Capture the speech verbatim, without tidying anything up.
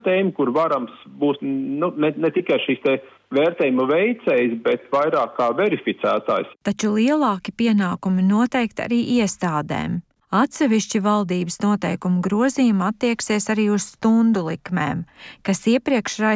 tēma, kur varams būs nu, ne, ne tikai šīs te vērtējuma veicējs, bet vairāk kā verificētājs. Taču lielāki pienākumi noteikti arī iestādēm. Atsevišķi valdības noteikumu grozījumi attieksies arī uz stundu likmēm, kas iepriekš